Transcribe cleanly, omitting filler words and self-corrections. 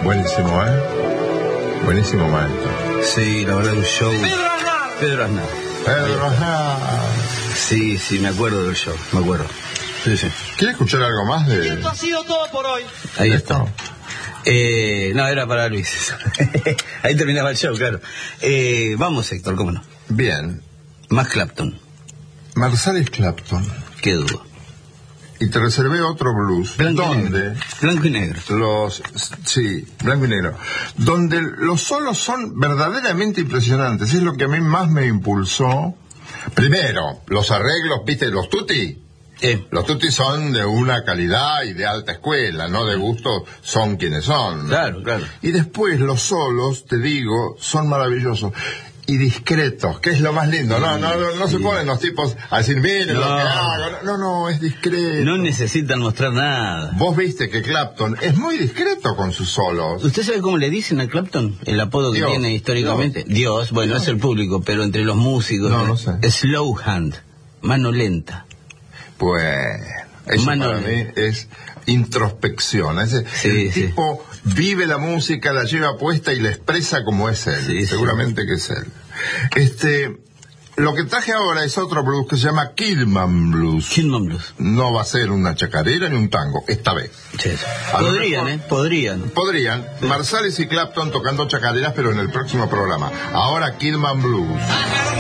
Buenísimo, ¿eh? Buenísimo, maestro. Sí, la verdad, un show. Pedro Aznar. Pedro Aznar. Sí, me acuerdo del show, me acuerdo. Sí. ¿Quiere escuchar algo más de...? Y esto ha sido todo por hoy. Ahí está. No, era para Luis. Ahí terminaba el show, claro. Vamos, Héctor, cómo no. Bien. Más Clapton. Marsalis Clapton. Qué duda. Y te reservé otro blues. ¿Dónde? Blanco y negro. Sí, blanco y negro. Donde los solos son verdaderamente impresionantes. Es lo que a mí más me impulsó. Primero, los arreglos, ¿viste? Los tutti. Los tutti son de una calidad y de alta escuela, no de gusto, son quienes son, ¿no? Claro. Y después los solos, te digo, son maravillosos. Y discretos, que es lo más lindo. No se ponen los tipos a decir, miren lo que hago. No, es discreto. No necesitan mostrar nada. Vos viste que Clapton es muy discreto con sus solos. ¿Usted sabe cómo le dicen a Clapton? El apodo que tiene históricamente. Dios, bueno, es el público, pero entre los músicos. No sé. Slow hand, mano lenta. Pues eso para mí es introspección. El tipo vive la música, la lleva puesta y la expresa como es él. Seguramente que es él. Lo que traje ahora es otro blues que se llama Kidman Blues. Kidman Blues. No va a ser una chacarera ni un tango, esta vez. Sí. Podrían. Podrían. Sí. Marsalis y Clapton tocando chacareras, pero en el próximo programa. Ahora Kidman Blues.